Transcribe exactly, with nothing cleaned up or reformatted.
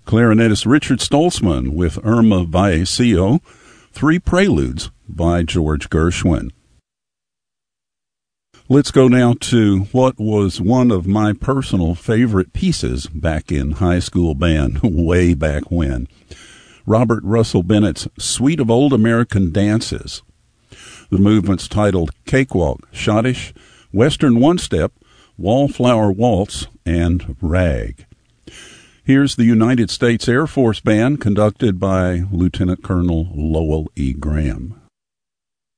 Clarinetist Richard Stolzmann with Irma Vallecillo, Three Preludes by George Gershwin. Let's go now to what was one of my personal favorite pieces back in high school band, way back when. Robert Russell Bennett's Suite of Old American Dances. The movement's titled Cakewalk, Schottisch, Western One-Step, Wallflower Waltz, and Rag. Here's the United States Air Force Band conducted by Lieutenant Colonel Lowell E. Graham.